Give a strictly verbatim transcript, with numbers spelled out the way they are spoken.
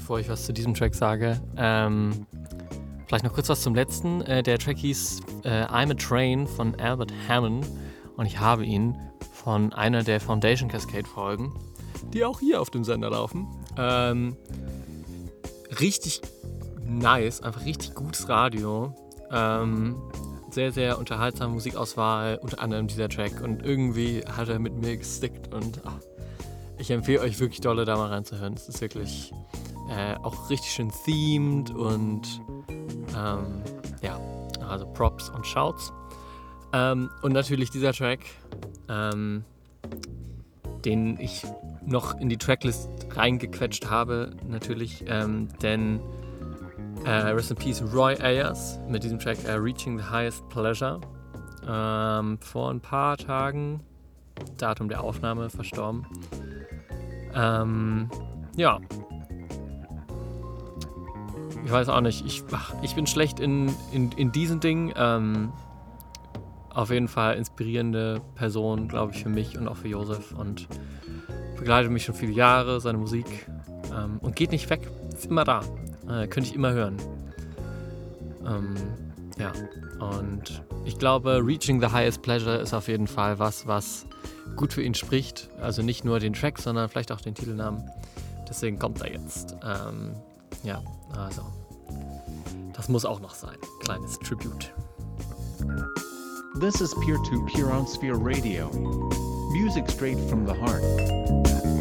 bevor ich was zu diesem Track sage. Ähm, vielleicht noch kurz was zum letzten. Äh, der Track hieß äh, I'm a Train von Albert Hammond und ich habe ihn von einer der Foundation Cascade Folgen, die auch hier auf dem Sender laufen. Ähm, richtig nice, einfach richtig gutes Radio. Ähm, sehr, sehr unterhaltsame Musikauswahl, unter anderem dieser Track. Und irgendwie hat er mit mir gestickt. Und ach, ich empfehle euch wirklich dolle, da mal reinzuhören. Es ist wirklich äh, auch richtig schön themed und ähm, ja, also Props und Shouts. Ähm, und natürlich dieser Track, ähm, den ich noch in die Tracklist reingequetscht habe, natürlich, ähm, denn äh, Rest in Peace Roy Ayers mit diesem Track äh, Reaching the Highest Pleasure, ähm, vor ein paar Tagen, Datum der Aufnahme, verstorben. Ähm, ja, ich weiß auch nicht, ich, ach, ich bin schlecht in, in, in diesen Dingen, ähm, auf jeden Fall inspirierende Person, glaube ich, für mich und auch für Josef und begleitet mich schon viele Jahre, seine Musik, ähm, und geht nicht weg, ist immer da, äh, könnte ich immer hören. Ähm, ja, und ich glaube, Reaching the Highest Pleasure ist auf jeden Fall was, was gut für ihn spricht, also nicht nur den Track, sondern vielleicht auch den Titelnamen, deswegen kommt er jetzt. Ähm, ja, also, das muss auch noch sein, kleines Tribute. This is Peer to Peer on Sphere Radio. Music straight from the heart.